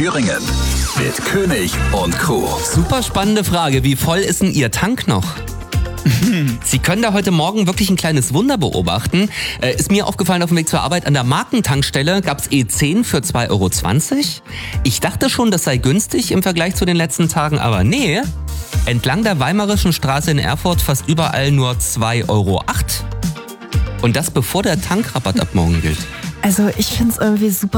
Thüringen. Mit König und Crew. Super spannende Frage. Wie voll ist denn Ihr Tank noch? Sie können da heute Morgen wirklich ein kleines Wunder beobachten. Ist mir aufgefallen auf dem Weg zur Arbeit an der Markentankstelle gab es E10 für 2,20 Euro. Ich dachte schon, das sei günstig im Vergleich zu den letzten Tagen, aber nee. Entlang der Weimarischen Straße in Erfurt fast überall nur 2,08 Euro. Und das bevor der Tankrabatt ab morgen gilt. Also ich finde es irgendwie super